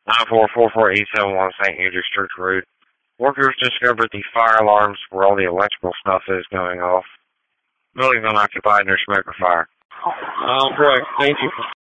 9444-871 St. Andrews Church Road. Workers discovered the fire alarms where all the electrical stuff is going off. Building's unoccupied and there's smoke or fire. Correct. Thank you.